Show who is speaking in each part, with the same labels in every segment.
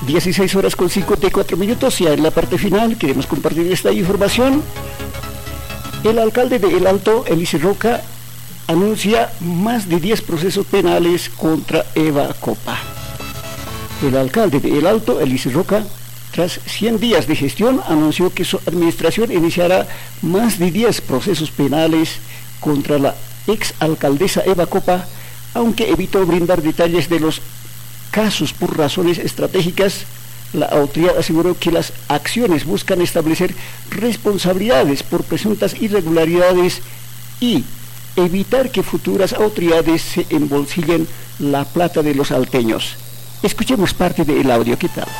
Speaker 1: 16 horas con 54 minutos, ya en la parte final queremos compartir esta información. El alcalde de El Alto, Elise Roca, anuncia más de 10 procesos penales contra Eva Copa. El alcalde de El Alto, Elise Roca, tras 100 días de gestión, anunció que su administración iniciará más de 10 procesos penales contra la exalcaldesa Eva Copa, aunque evitó brindar detalles de los casos por razones estratégicas. La autoridad aseguró que las acciones buscan establecer responsabilidades por presuntas irregularidades y evitar que futuras autoridades se embolsillen la plata de los alteños. Escuchemos parte del audio, ¿qué tal?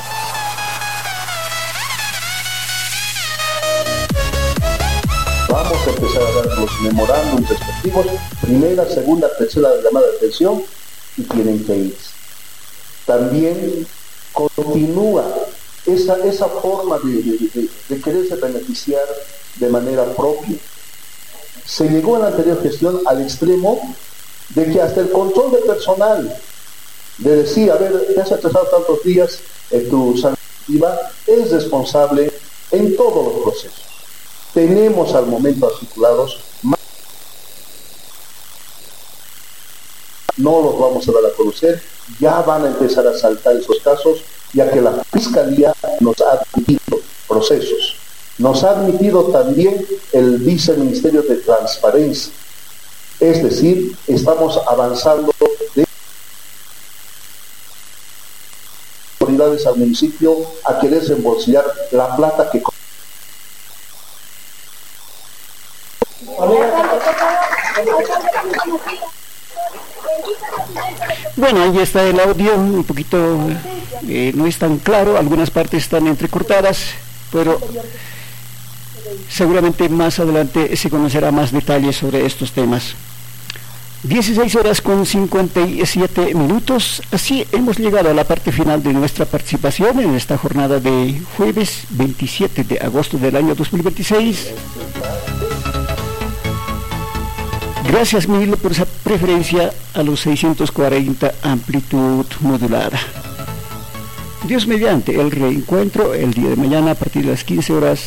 Speaker 2: Vamos a empezar a dar los memorándums respectivos, primera, segunda, tercera llamada de atención, y tienen que irse. También continúa esa forma de quererse beneficiar de manera propia. Se llegó en la anterior gestión al extremo de que hasta el control de personal, de decir, a ver, te has atrasado tantos días en tu salida, es responsable en todos los procesos. Tenemos al momento articulados, no los vamos a dar a conocer, ya van a empezar a saltar esos casos, ya que la Fiscalía nos ha admitido procesos. Nos ha admitido también el Viceministerio de Transparencia. Es decir, estamos avanzando de autoridades al municipio a querer desembolsillar la plata que...
Speaker 1: Bueno, ahí está el audio, un poquito no es tan claro, algunas partes están entrecortadas, pero seguramente más adelante se conocerá más detalles sobre estos temas. 16 horas con 57 minutos, así hemos llegado a la parte final de nuestra participación en esta jornada de jueves 27 de agosto del año 2026. Gracias mil por esa preferencia a los 640 amplitud modulada. Dios mediante, el reencuentro el día de mañana a partir de las 15 horas